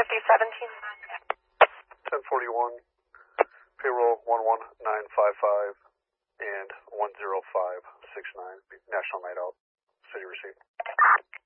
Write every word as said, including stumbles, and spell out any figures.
fifty seventeen. ten forty-one, payroll one one nine five five and one zero five six nine, National Night Out, city receipt.